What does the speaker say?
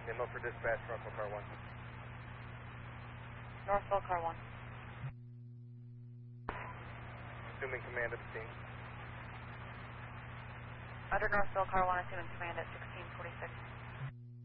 Inlet for dispatch, Northwell Car 1. Northwell Car 1. Assuming command at the scene. Under Northwell Car 1, assuming command at 1646.